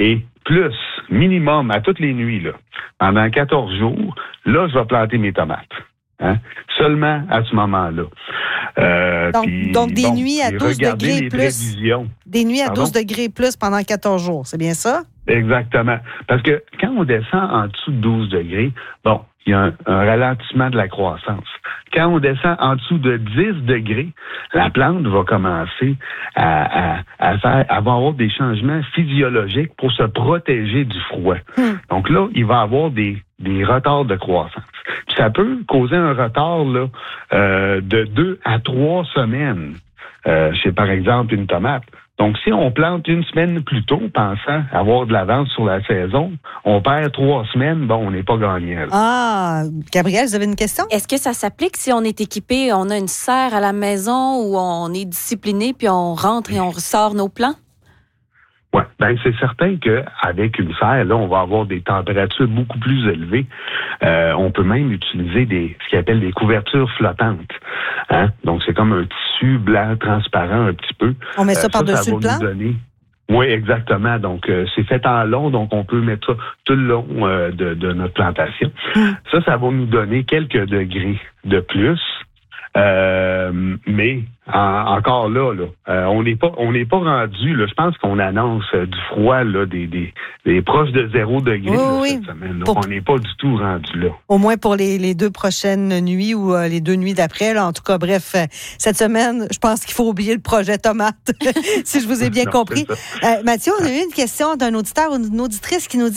plus, minimum, à toutes les nuits, là, pendant quatorze jours, là, je vais planter mes tomates. Hein? Seulement à ce moment-là. Euh, donc, puis, donc, des bon, nuits à douze degrés les plus. prévisions. Des nuits à Pardon? douze degrés plus pendant quatorze jours, c'est bien ça? Exactement. Parce que quand on descend en dessous de douze degrés, bon, il y a un, un ralentissement de la croissance. Quand on descend en dessous de dix degrés, la plante va commencer à, à, à faire, à avoir des changements physiologiques pour se protéger du froid. Hmm. Donc là, il va avoir des, des retards de croissance. Puis ça peut causer un retard là, euh, de deux à trois semaines euh, chez, par exemple, une tomate. Donc, si on plante une semaine plus tôt, pensant avoir de l'avance sur la saison, on perd trois semaines, bon, on n'est pas gagnant. Là. Ah, Gabrielle, vous avez une question? Est-ce que ça s'applique si on est équipé, on a une serre à la maison où on est discipliné, puis on rentre et on ressort nos plants? Oui, ben c'est certain qu'avec une serre, là, on va avoir des températures beaucoup plus élevées. Euh, on peut même utiliser des ce qu'ils appellent des couvertures flottantes. Hein? Donc, c'est comme un tissu blanc transparent un petit peu. On met ça euh, par-dessus le plan? Donner... Oui, exactement. Donc, euh, c'est fait en long, donc on peut mettre ça tout le long euh, de, de notre plantation. Mmh. Ça, ça va nous donner quelques degrés de plus. Euh, mais en, encore là, là euh, on n'est pas on n'est pas rendu. Là, je pense qu'on annonce euh, du froid là, des, des, des proches de zéro degré oui, là, oui. cette semaine. Là. Pour... On n'est pas du tout rendu là. Au moins pour les, les deux prochaines nuits ou euh, les deux nuits d'après. Là. En tout cas, bref, euh, cette semaine, je pense qu'il faut oublier le projet tomate, si je vous ai bien non, compris. Euh, Mathieu, on a eu une question d'un auditeur ou d'une auditrice qui nous dit